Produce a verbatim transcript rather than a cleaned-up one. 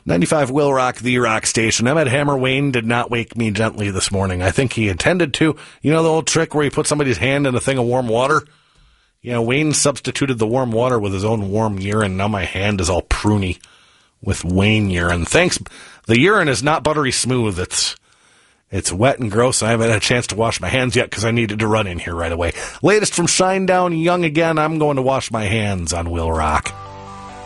ninety-five Will Rock, the rock station. I'm at Hammer. Wayne did not wake me gently this morning. I think he intended to. You know the old trick where you put somebody's hand in a thing of warm water? Yeah, Wayne substituted the warm water with his own warm urine. Now my hand is all pruny with Wayne urine. Thanks. The urine is not buttery smooth. It's it's wet and gross. I haven't had a chance to wash my hands yet because I needed to run in here right away. Latest from Shinedown, Young Again. I'm going to wash my hands on Will Rock.